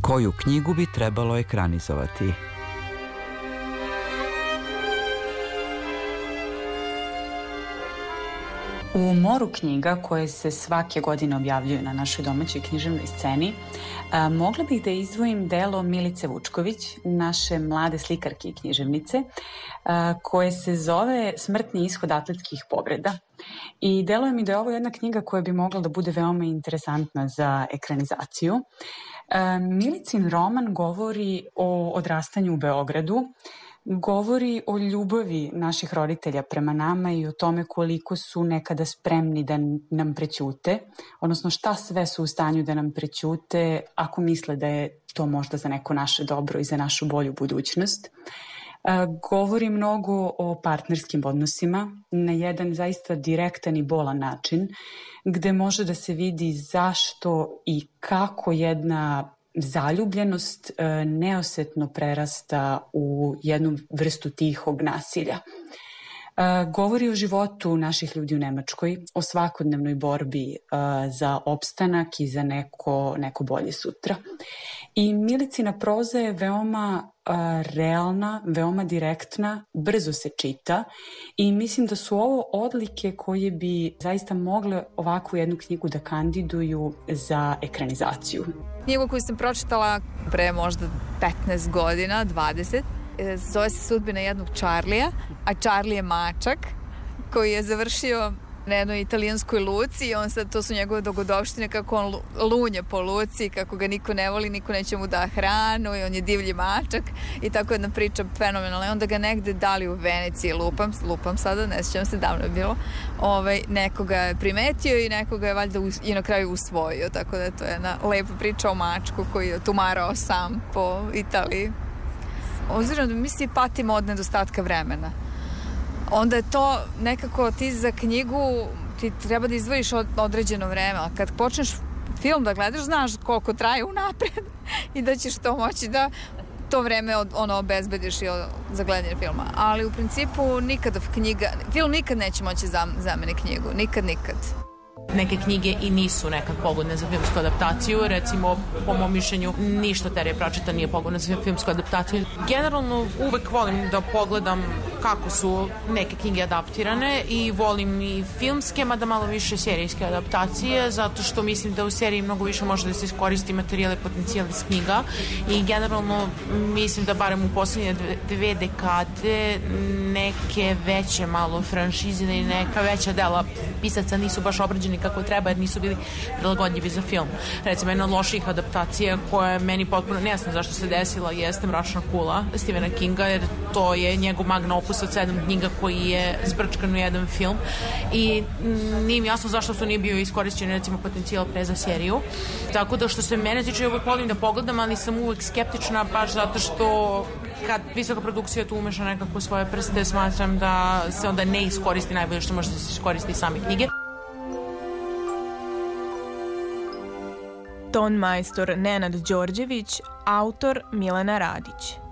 Koju knjigu bi trebalo ekranizovati? U moru knjiga koje se svake godine objavljuju na našoj domaćoj književnoj sceni, mogla bih da izdvojim delo Milice Vučković, naše mlade slikarke i književnice, koje se zove Smrtni ishod atletskih povreda. I deluje mi da je ovo jedna knjiga koja bi mogla da bude veoma interesantna za ekranizaciju. Milicin roman govori o odrastanju u Beogradu, govori o ljubavi naših roditelja prema nama i o tome koliko su nekada spremni da nam prećute, odnosno šta sve su u stanju da nam prećute ako misle da je to možda za neko naše dobro i za našu bolju budućnost. Govori mnogo o partnerskim odnosima na jedan zaista direktan i bolan način, gde može da se vidi zašto i kako jedna zaljubljenost neosetno prerasta u jednu vrstu tihog nasilja. Govori o životu naših ljudi u Nemačkoj, o svakodnevnoj borbi za opstanak i za neko bolje sutra. I Milicina proza je veoma realna, veoma direktna, brzo se čita i mislim da su ovo odlike koje bi zaista mogle ovakvu jednu knjigu da kandiduju za ekranizaciju. Knjigu koju sam pročitala pre možda 15 godina, 20, zove se Sudbina jednog Čarlija, a Čarli je mačak koji je završio na jednoj italijanskoj luci i to su njegove dogodovštine kako on lunje po luci, kako ga niko ne voli, niko neće mu da hranu i on je divlji mačak i tako jedna priča fenomenalna. I onda ga negde dali u Veneciji, lupam sada, ne sjećam se, davno je bilo, nekoga je primetio i nekoga je valjda i na kraju usvojio, tako da to je jedna lepa priča o mačku koji je tumarao sam po Italiji. Obzirom da mi svi patimo od nedostatka vremena, onda je to nekako ti za knjigu ti treba da izdvojiš određeno vreme, a kad počneš film da gledaš, znaš koliko traje unapred i da ćeš to moći da to vreme obezbediš za gledanje filma. Ali u principu nikada film nikad neće moći zameni knjigu, nikad. Neke knjige i nisu nekad pogodne za filmsku adaptaciju, recimo po mom mišljenju ništa Terija Pratchetta nije pogodno za filmsku adaptaciju. Generalno uvek volim da pogledam kako su neke knjige adaptirane i volim i filmske, mada malo više serijske adaptacije, zato što mislim da u seriji mnogo više može da se iskoristi materijal i potencijal iz knjiga i generalno mislim da barem u poslednje 2 dekade neke veće malo franšize i neka veća dela pisaca nisu baš obrađeni kako treba jer nisu bili prilagodljivi za film. Recimo, jedna od loših adaptacija koja je meni potpuno nejasno zašto se desila jeste Mračna kula Stephena Kinga, jer to je njegov magna opus od 7 knjiga koji je zbrčkan u jedan film i nije mi jasno zašto to nije bio iskorišćen recimo potencijal pre za seriju. Tako da što se mene tiče uvek volim da pogledam, ali sam uvek skeptična baš zato što kad visoka produkcija tu umeša nekako svoje prste, smatram da se onda ne iskoristi najbolje što može da se iskoristi same knjige. Ton majstor Nenad Đorđević, autor Milena Radić.